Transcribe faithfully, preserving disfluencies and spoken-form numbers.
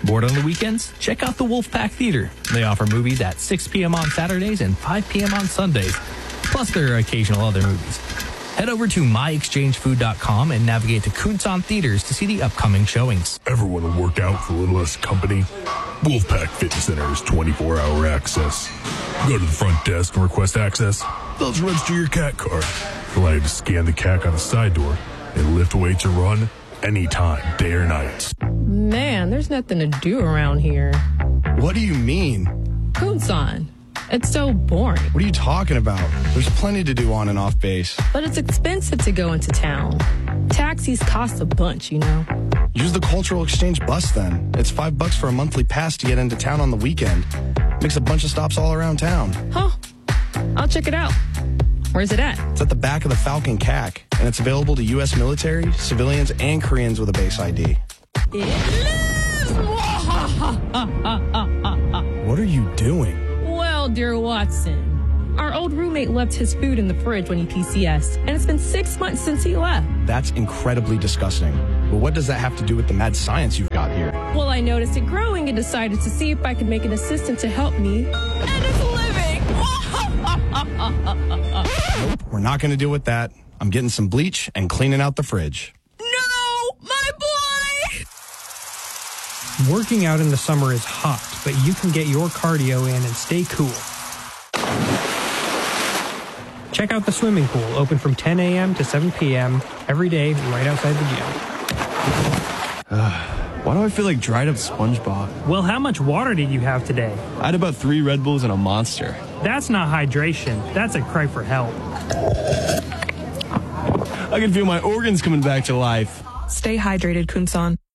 Bored on the weekends? Check out the Wolfpack Theater. They offer movies at six p.m. on Saturdays and five p.m. on Sundays. Plus, there are occasional other movies. Head over to my exchange food dot com and navigate to Kunsan Theaters to see the upcoming showings. Ever want to work out for a little less company? Wolfpack Fitness Center has twenty-four hour access. Go to the front desk and request access. They'll just register your C A C card. Allow you to scan the C A C on the side door and lift weights or run anytime, day or night. Man, there's nothing to do around here. What do you mean? Kunsan. It's so boring. What are you talking about? There's plenty to do on and off base. But it's expensive to go into town. Taxis cost a bunch, you know. Use the Cultural Exchange bus then. It's five bucks for a monthly pass to get into town on the weekend. Makes a bunch of stops all around town. Huh. I'll check it out. Where's it at? It's at the back of the Falcon C A C, and it's available to U S military, civilians, and Koreans with a base I D. It is! What are you doing? Well, dear Watson, our old roommate left his food in the fridge when he P C S'd, and it's been six months since he left. That's incredibly disgusting. But what does that have to do with the mad science you've got here? Well, I noticed it growing and decided to see if I could make an assistant to help me. And it's living! Nope, we're not going to deal with that. I'm getting some bleach and cleaning out the fridge. No! My boy! Working out in the summer is hot, but you can get your cardio in and stay cool. Check out the swimming pool, open from ten a.m. to seven p.m. every day right outside the gym. Why do I feel like dried up SpongeBob? Well, how much water did you have today? I had about three Red Bulls and a Monster. That's not hydration. That's a cry for help. I can feel my organs coming back to life. Stay hydrated, Kunsan.